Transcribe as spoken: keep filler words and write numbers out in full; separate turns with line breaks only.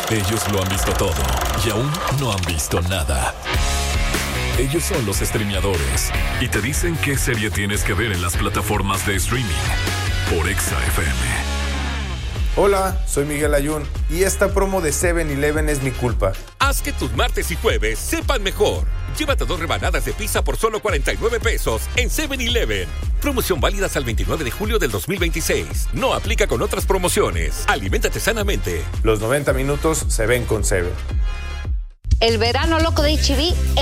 Ellos lo han visto todo y aún no han visto nada. Ellos son los streameadores y te dicen qué serie tienes que ver en las plataformas de streaming por Exa F M.
Hola, soy Miguel Ayun y esta promo de seven eleven es mi culpa.
Haz que tus martes y jueves sepan mejor. Llévate dos rebanadas de pizza por solo cuarenta y nueve pesos en seven eleven. Promoción válida hasta el veintinueve de julio del dos mil veintiséis. No aplica con otras promociones. Aliméntate sanamente.
Los noventa minutos se ven con Seven.
El verano loco de H E B